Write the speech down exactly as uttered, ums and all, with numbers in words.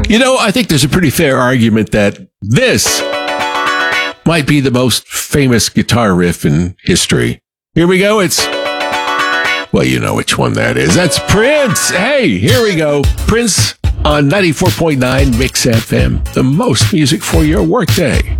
You know, I think there's a pretty fair argument that this might be the most famous guitar riff in history. Here we go. It's, well, you know which one that is. That's Prince. Hey, here we go. Prince on ninety-four point nine Mix F M. The most music for your workday.